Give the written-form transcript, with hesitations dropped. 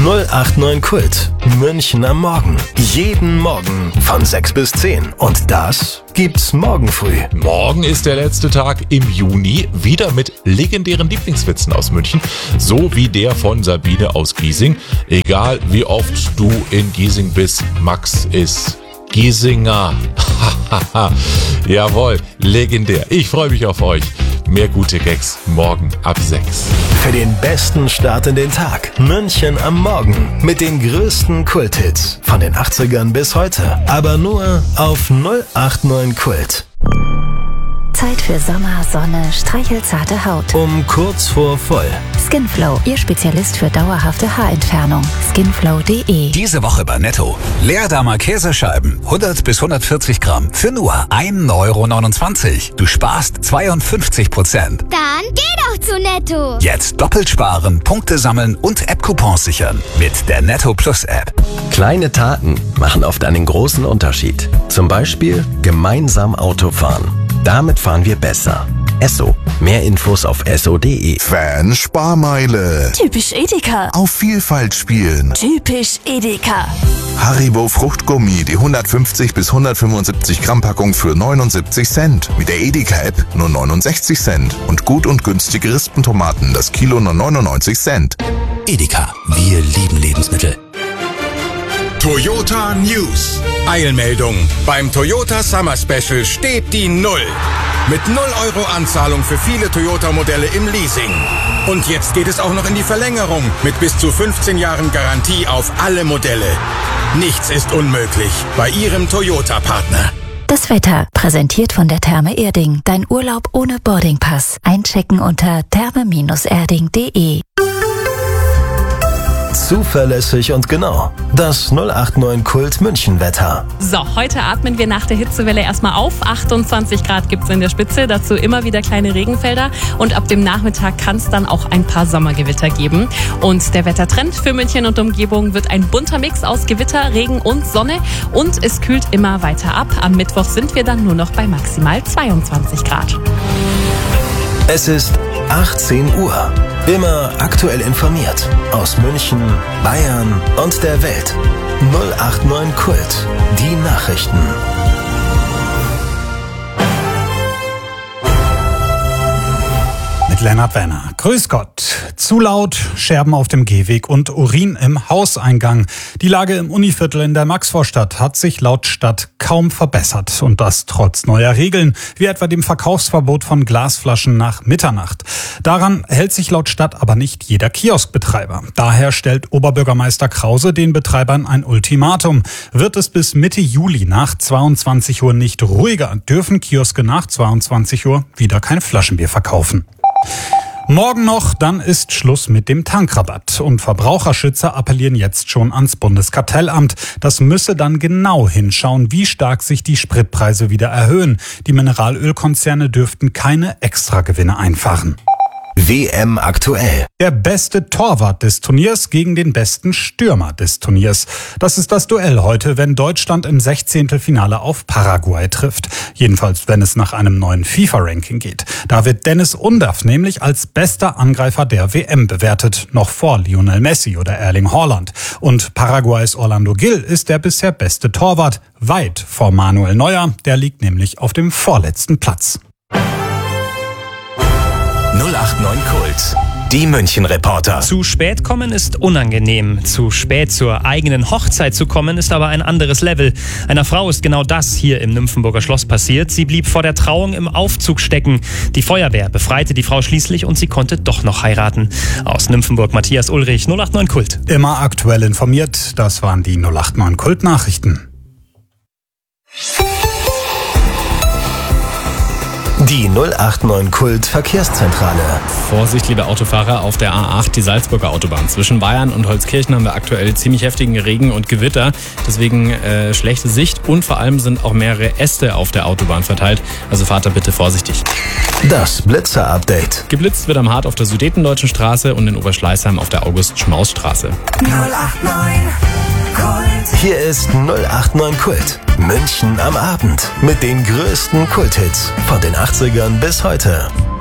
089 Kult. München am Morgen. Jeden Morgen von 6 bis 10. Und das gibt's morgen früh. Morgen ist der letzte Tag im Juni, wieder mit legendären Lieblingswitzen aus München, so wie der von Sabine aus Giesing. Egal wie oft du in Giesing bist, Max ist Giesinger. Jawohl, legendär. Ich freue mich auf euch. Mehr gute Gags morgen ab 6. Für den besten Start in den Tag. München am Morgen mit den größten Kulthits von den 80ern bis heute. Aber nur auf 089 Kult. Zeit für Sommer, Sonne, streichelzarte Haut. Um kurz vor voll. Skinflow, Ihr Spezialist für dauerhafte Haarentfernung. Skinflow.de. Diese Woche bei Netto. Leerdammer Käsescheiben, 100 bis 140 Gramm für nur 1,29 €. Du sparst 52%. Dann geh doch zu Netto. Jetzt doppelt sparen, Punkte sammeln und App-Coupons sichern mit der Netto Plus App. Kleine Taten machen oft einen großen Unterschied. Zum Beispiel gemeinsam Auto fahren. Damit fahren wir besser. Esso. Mehr Infos auf esso.de. Fan-Sparmeile. Typisch Edeka. Auf Vielfalt spielen. Typisch Edeka. Haribo Fruchtgummi, die 150 bis 175 Gramm Packung für 79 Cent. Mit der Edeka-App nur 69 Cent. Und gut und günstige Rispentomaten, das Kilo nur 99 Cent. Edeka. Wir lieben Lebensmittel. Toyota News. Eilmeldung. Beim Toyota Summer Special steht die Null. Mit 0 € Anzahlung für viele Toyota-Modelle im Leasing. Und jetzt geht es auch noch in die Verlängerung mit bis zu 15 Jahren Garantie auf alle Modelle. Nichts ist unmöglich bei Ihrem Toyota-Partner. Das Wetter, präsentiert von der Therme Erding. Dein Urlaub ohne Boardingpass. Einchecken unter therme-erding.de. Zuverlässig und genau. Das 089 Kult München Wetter. So, heute atmen wir nach der Hitzewelle erstmal auf. 28 Grad gibt's in der Spitze, dazu immer wieder kleine Regenfelder. Und ab dem Nachmittag kann es dann auch ein paar Sommergewitter geben. Und der Wettertrend für München und Umgebung wird ein bunter Mix aus Gewitter, Regen und Sonne. Und es kühlt immer weiter ab. Am Mittwoch sind wir dann nur noch bei maximal 22 Grad. Es ist 18 Uhr. Immer aktuell informiert. Aus München, Bayern und der Welt. 089 Kult. Die Nachrichten. Mit Lennart Werner. Grüß Gott. Zu laut, Scherben auf dem Gehweg und Urin im Hauseingang. Die Lage im Univiertel in der Maxvorstadt hat sich laut Stadt kaum verbessert. Und das trotz neuer Regeln, wie etwa dem Verkaufsverbot von Glasflaschen nach Mitternacht. Daran hält sich laut Stadt aber nicht jeder Kioskbetreiber. Daher stellt Oberbürgermeister Krause den Betreibern ein Ultimatum. Wird es bis Mitte Juli nach 22 Uhr nicht ruhiger, dürfen Kioske nach 22 Uhr wieder kein Flaschenbier verkaufen. Morgen noch, dann ist Schluss mit dem Tankrabatt. Und Verbraucherschützer appellieren jetzt schon ans Bundeskartellamt. Das müsse dann genau hinschauen, wie stark sich die Spritpreise wieder erhöhen. Die Mineralölkonzerne dürften keine Extragewinne einfahren. WM aktuell. Der beste Torwart des Turniers gegen den besten Stürmer des Turniers. Das ist das Duell heute, wenn Deutschland im 16. Finale auf Paraguay trifft. Jedenfalls, wenn es nach einem neuen FIFA-Ranking geht. Da wird Dennis Undaff nämlich als bester Angreifer der WM bewertet. Noch vor Lionel Messi oder Erling Haaland. Und Paraguays Orlando Gil ist der bisher beste Torwart. Weit vor Manuel Neuer. Der liegt nämlich auf dem vorletzten Platz. 089 Kult. Die München-Reporter. Zu spät kommen ist unangenehm. Zu spät zur eigenen Hochzeit zu kommen ist aber ein anderes Level. Einer Frau ist genau das hier im Nymphenburger Schloss passiert. Sie blieb vor der Trauung im Aufzug stecken. Die Feuerwehr befreite die Frau schließlich und sie konnte doch noch heiraten. Aus Nymphenburg Matthias Ulrich, 089 Kult. Immer aktuell informiert. Das waren die 089 Kult-Nachrichten. Die 089 Kult Verkehrszentrale. Vorsicht, liebe Autofahrer, auf der A8, die Salzburger Autobahn. Zwischen Bayern und Holzkirchen haben wir aktuell ziemlich heftigen Regen und Gewitter. Deswegen schlechte Sicht und vor allem sind auch mehrere Äste auf der Autobahn verteilt. Also fahrt da bitte vorsichtig. Das Blitzer-Update. Geblitzt wird am Hart auf der Sudetendeutschen Straße und in Oberschleißheim auf der August-Schmaus-Straße. 089 Kult. Hier ist 089 Kult. München am Abend mit den größten Kulthits von den 80ern bis heute.